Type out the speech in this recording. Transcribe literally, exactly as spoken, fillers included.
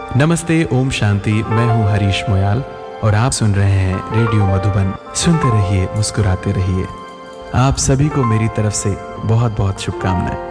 नमस्ते, ओम शांति। मैं हूं हरीश मोयाल और आप सुन रहे हैं रेडियो मधुबन। सुनते रहिए, मुस्कुराते रहिए। आप सभी को मेरी तरफ से बहुत बहुत शुभकामनाएं।